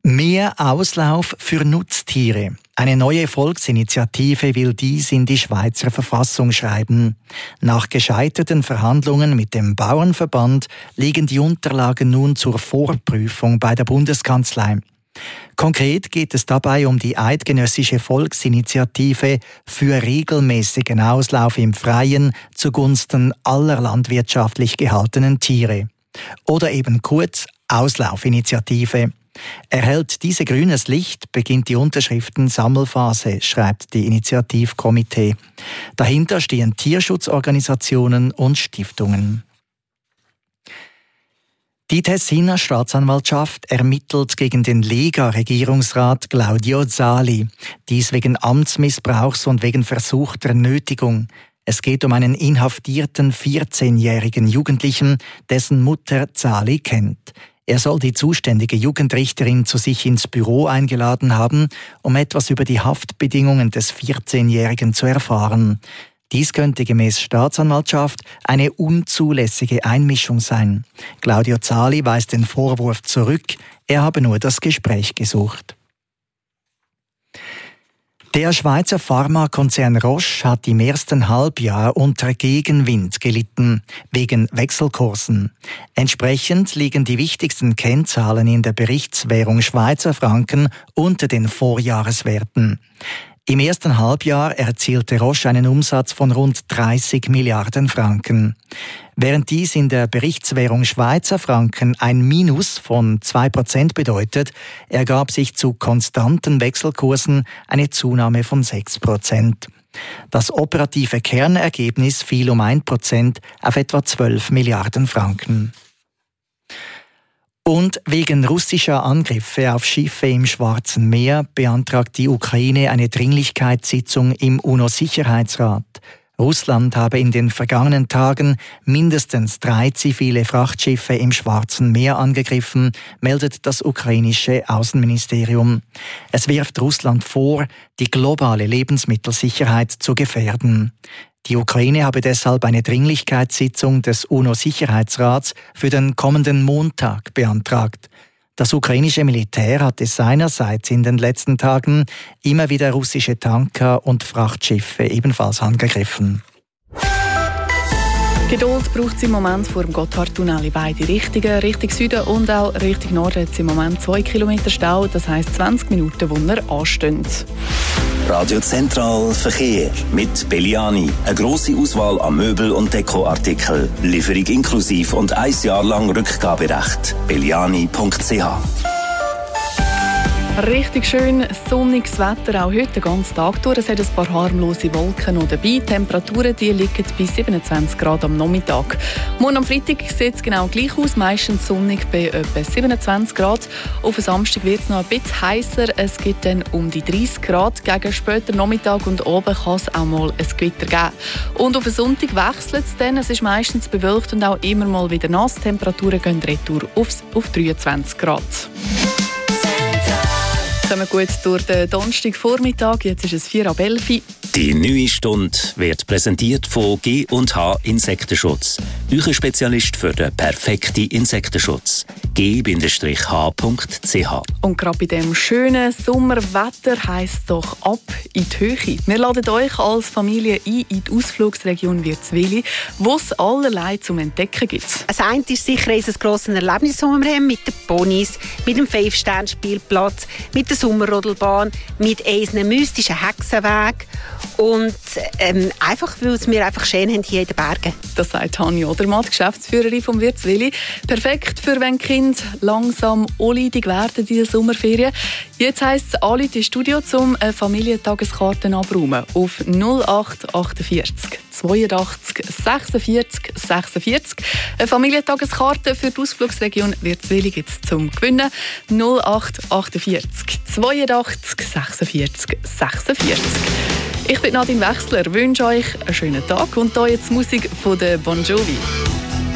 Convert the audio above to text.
Mehr Auslauf für Nutztiere. Eine neue Volksinitiative will dies in die Schweizer Verfassung schreiben. Nach gescheiterten Verhandlungen mit dem Bauernverband liegen die Unterlagen nun zur Vorprüfung bei der Bundeskanzlei. Konkret geht es dabei um die eidgenössische Volksinitiative für regelmäßigen Auslauf im Freien zugunsten aller landwirtschaftlich gehaltenen Tiere. Oder eben kurz Auslaufinitiative. Erhält diese grünes Licht, beginnt die Unterschriftensammelphase, schreibt die Initiativkomitee. Dahinter stehen Tierschutzorganisationen und Stiftungen. Die Tessiner Staatsanwaltschaft ermittelt gegen den Lega-Regierungsrat Claudio Zali. Dies wegen Amtsmissbrauchs und wegen versuchter Nötigung. Es geht um einen inhaftierten 14-jährigen Jugendlichen, dessen Mutter Zali kennt. Er soll die zuständige Jugendrichterin zu sich ins Büro eingeladen haben, um etwas über die Haftbedingungen des 14-Jährigen zu erfahren. Dies könnte gemäß Staatsanwaltschaft eine unzulässige Einmischung sein. Claudio Zali weist den Vorwurf zurück, er habe nur das Gespräch gesucht. Der Schweizer Pharmakonzern Roche hat im ersten Halbjahr unter Gegenwind gelitten, wegen Wechselkursen. Entsprechend liegen die wichtigsten Kennzahlen in der Berichtswährung Schweizer Franken unter den Vorjahreswerten. Im ersten Halbjahr erzielte Roche einen Umsatz von rund 30 Milliarden Franken. Während dies in der Berichtswährung Schweizer Franken ein Minus von 2% bedeutet, ergab sich zu konstanten Wechselkursen eine Zunahme von 6%. Das operative Kernergebnis fiel um 1% auf etwa 12 Milliarden Franken. Und wegen russischer Angriffe auf Schiffe im Schwarzen Meer beantragt die Ukraine eine Dringlichkeitssitzung im UNO-Sicherheitsrat. Russland habe in den vergangenen Tagen mindestens 3 zivile Frachtschiffe im Schwarzen Meer angegriffen, meldet das ukrainische Außenministerium. Es wirft Russland vor, die globale Lebensmittelsicherheit zu gefährden. Die Ukraine habe deshalb eine Dringlichkeitssitzung des UNO-Sicherheitsrats für den kommenden Montag beantragt. Das ukrainische Militär hatte seinerseits in den letzten Tagen immer wieder russische Tanker und Frachtschiffe ebenfalls angegriffen. Geduld braucht es im Moment vor dem Gotthardtunnel in beide Richtungen. Richtung Süden und auch Richtung Norden hat es im Moment 2 Kilometer Stau, das heisst 20 Minuten, wo er ansteht. Radio Zentral Verkehr mit Belliani. Eine grosse Auswahl an Möbel- und Dekoartikeln. Lieferung inklusiv und 1 Jahr lang Rückgaberecht. belliani.ch. Richtig schön sonniges Wetter, auch heute den ganzen Tag durch. Es hat ein paar harmlose Wolken noch dabei. Die Temperaturen die liegen bei 27 Grad am Nachmittag. Morgen am Freitag sieht es genau gleich aus, meistens sonnig bei etwa 27 Grad. Auf den Samstag wird es noch ein bisschen heißer. Es gibt dann um die 30 Grad. Gegen später Nachmittag und oben kann es auch mal ein Gewitter geben. Und auf den Sonntag wechselt es dann. Es ist meistens bewölkt und auch immer mal wieder nass. Die Temperaturen gehen retour auf 23 Grad. Kommen wir gut durch den Donnerstagvormittag. Jetzt ist es 4:11. Die neue Stunde wird präsentiert von G&H Insektenschutz. Euer Spezialist für den perfekten Insektenschutz. g-h.ch. Und gerade bei diesem schönen Sommerwetter heisst es doch ab in die Höhe. Wir laden euch als Familie ein in die Ausflugsregion Wirzwili, wo es allerlei zum Entdecken gibt. Das eine ist sicher unser grosses Erlebnis, das wir haben, mit den Ponys, mit dem 5-Sterne-Spielplatz, mit der Sommerrodelbahn, mit unseren mystischen Hexenweg und einfach, weil es wir einfach schön haben hier in den Bergen. Das sagt Tanja Odermatt, Geschäftsführerin vom Wirzwili. Perfekt für wenn Kinder langsam unleidig werden in den Sommerferien. Jetzt heisst es anrufen ins Studio zum Familientageskarten abräumen auf 0848 82 46 46. Eine Familientaskarte für die Ausflugsregion Wirzwili gibt es zum Gewinnen. 0848 82 46 46. Ich bin Nadine Wechsler, wünsche euch einen schönen Tag und hier jetzt Musik von der Bon Jovi.